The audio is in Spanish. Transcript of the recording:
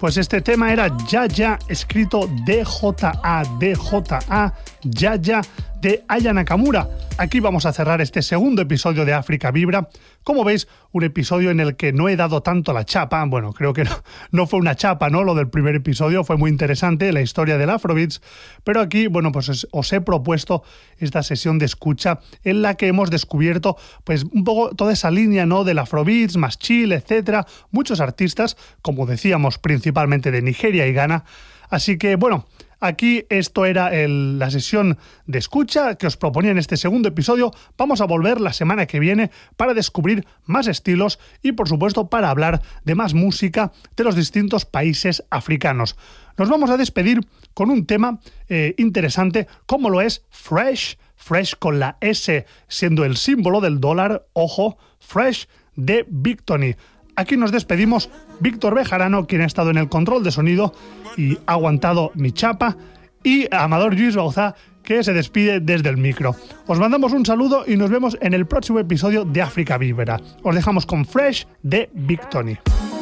Pues este tema era Ya Ya, escrito D-J-A, Ya Ya, de Aya Nakamura. Aquí vamos a cerrar este segundo episodio de África Vibra. Como veis, un episodio en el que no he dado tanto la chapa. Bueno, creo que no fue una chapa, ¿no? Lo del primer episodio fue muy interesante, la historia del Afrobeats. Pero aquí, bueno, pues os he propuesto esta sesión de escucha en la que hemos descubierto, pues, un poco toda esa línea, ¿no? Del Afrobeats, más chill, etcétera. Muchos artistas, como decíamos, principalmente de Nigeria y Ghana. Así que, bueno, aquí esto era la sesión de escucha que os proponía en este segundo episodio. Vamos a volver la semana que viene para descubrir más estilos y, por supuesto, para hablar de más música de los distintos países africanos. Nos vamos a despedir con un tema interesante, como lo es Fresh con la S siendo el símbolo del dólar, ojo, Fresh de Big Tony. Aquí nos despedimos, Víctor Bejarano, quien ha estado en el control de sonido y ha aguantado mi chapa, y Amador Lluís Bauzá, que se despide desde el micro. Os mandamos un saludo y nos vemos en el próximo episodio de África Vibra. Os dejamos con Fresh de Big Tony.